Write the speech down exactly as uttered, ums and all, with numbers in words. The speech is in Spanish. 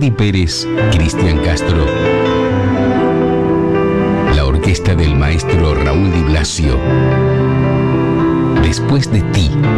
Andy Pérez, Cristian Castro. La orquesta del maestro Raúl Di Blasio. Después de ti.